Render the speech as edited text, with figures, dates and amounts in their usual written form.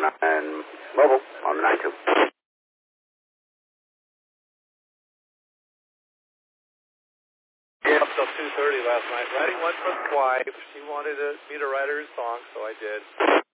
And mobile on the 92. Up till 2:30 last night. Writing one for the wife. She wanted me to write her a song, so I did.